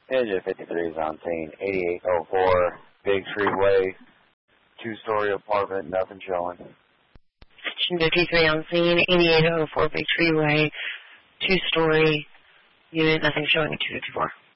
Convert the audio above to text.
Engine 53 is on scene. 8804 Big Freeway. 2-story apartment, nothing showing. Engine 53 on scene. 8804 Big Freeway. 2-story unit, nothing showing at 254.